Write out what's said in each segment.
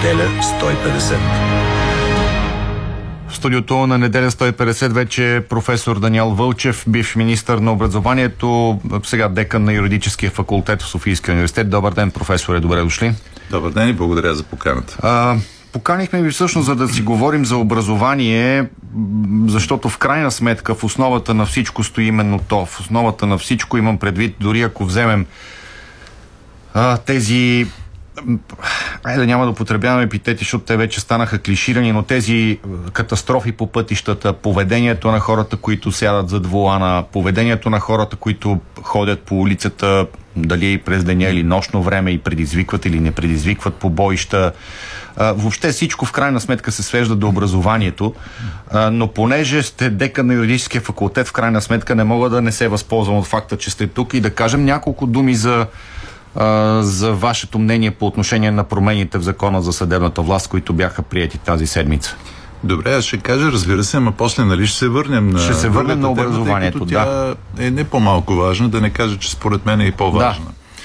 Неделя 150. В студиото на Неделя 150 вече е професор Даниел Вълчев, бивш министър на образованието, сега декан на юридическия факултет в Софийския университет. Добър ден, професоре, добре дошли. Добър ден и благодаря за поканата. Поканихме ви всъщност за да си говорим за образование, защото в крайна сметка в основата на всичко стои именно то. В основата на всичко имам предвид, дори ако вземем тези... Айде, няма да употребяваме епитети, защото те вече станаха клиширани, но тези катастрофи по пътищата, поведението на хората, които сядат зад волана, поведението на хората, които ходят по улицата, дали през деня или нощно време и предизвикват или не предизвикват побоища. Въобще всичко в крайна сметка се свежда до образованието, но понеже сте декан на юридическия факултет, в крайна сметка не мога да не се възползвам от факта, че сте тук и да кажем няколко думи за вашето мнение по отношение на промените в Закона за съдебната власт, които бяха приети тази седмица. Добре, аз ще кажа, разбира се, ама после ще се върнем на образованието. Тя е не по-малко важна, да не кажа, че според мен е и по-важна.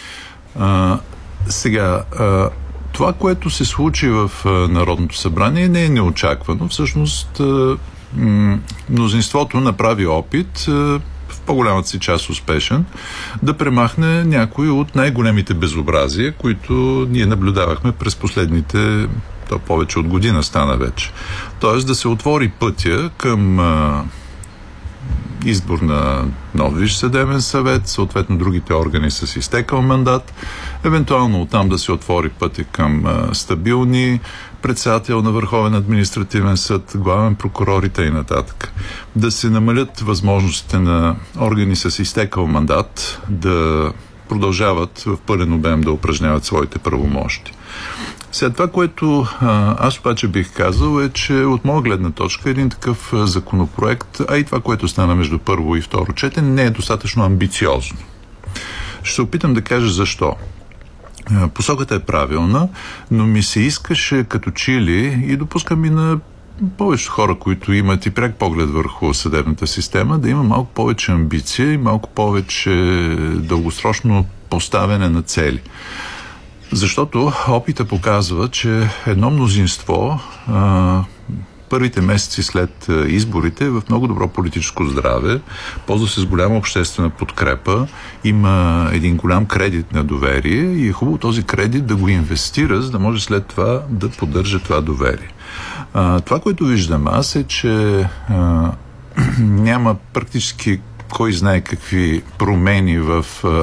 Да. Това, което се случи в Народното събрание, не е неочаквано. Всъщност, мнозинството направи опит, в по-голямата си част успешен, да премахне някои от най-големите безобразия, които ние наблюдавахме през последните, то повече от година стана вече. Тоест да се отвори пътя към избор на нов Висш съдебен съвет, съответно другите органи с изтекал мандат, евентуално оттам да се отвори пътя към стабилни председател на Върховен административен съд, главен прокурор и т.н. Да се намалят възможностите на органи с изтекал мандат да продължават в пълен обем да упражняват своите правомощи. Сега това, което аз обаче бих казал е, че от моя гледна точка един такъв законопроект, а и това, което стана между първо и второ четене, не е достатъчно амбициозно. Ще се опитам да кажа защо. Посоката е правилна, но ми се искаше като чили и допускам и на повечето хора, които имат и пряк поглед върху съдебната система, да има малко повече амбиция и малко повече дългосрочно поставяне на цели. Защото опита показва, че едно мнозинство първите месеци след изборите е в много добро политическо здраве, ползва се с голяма обществена подкрепа, има един голям кредит на доверие и е хубаво този кредит да го инвестира, за да може след това да поддържа това доверие. Това, което виждам аз е, че няма практически кой знае какви промени в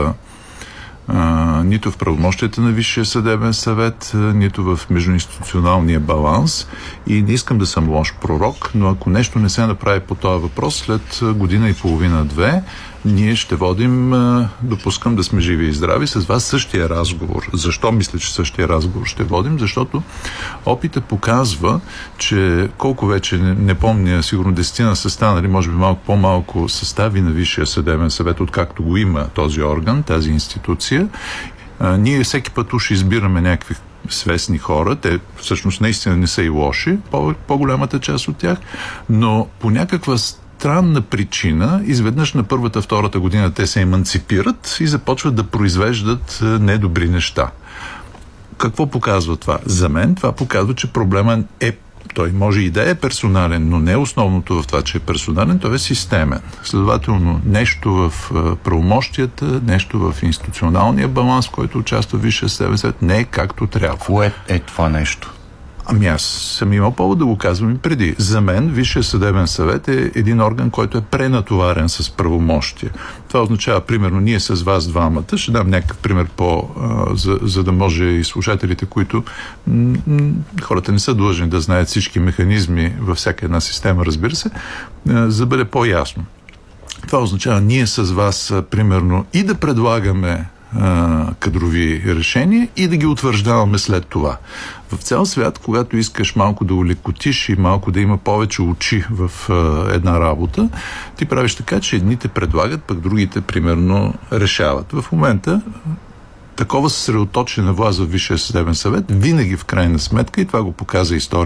нито в правомощията на Висшия съдебен съвет, нито в междуинституционалния баланс. И не искам да съм лош пророк, но ако нещо не се направи по този въпрос, след година и половина-две, ние ще водим, допускам да сме живи и здрави, с вас същия разговор. Защо мисля, че същия разговор ще водим? Защото опита показва, че колко вече, не помня, сигурно 10 са станали, може би малко по-малко състави на Висшия съдебен съвет, откакто го има този орган, тази институция. Ние всеки път уж избираме някакви свестни хора, те всъщност наистина не са и лоши, по-голямата част от тях, но по някаква странна причина, изведнъж на първата, втората година те се еманципират и започват да произвеждат недобри неща. Какво показва това? За мен това показва, че проблемът той може и да е персонален, но не основното в това, че е персонален, той е системен. Следователно, нещо в правомощията, нещо в институционалния баланс, в който участва Висшия съдебен съвет, не е както трябва. Кое е това нещо? Ами аз съм имал повод да го казвам и преди. За мен Висшия съдебен съвет е един орган, който е пренатоварен с правомощия. Това означава, примерно, ние с вас двамата, ще дам някакъв пример за да може и слушателите, които хората не са длъжни да знаят всички механизми във всяка една система, разбира се, за да бъде по-ясно. Това означава ние с вас, примерно, и да предлагаме кадрови решения и да ги утвърждаваме след това. В цял свят, когато искаш малко да улекотиш и малко да има повече очи в една работа, ти правиш така, че едните предлагат, пък другите, примерно, решават. В момента такова съсредоточена власт в Висшия съдебен съвет винаги в крайна сметка, и това го показа история,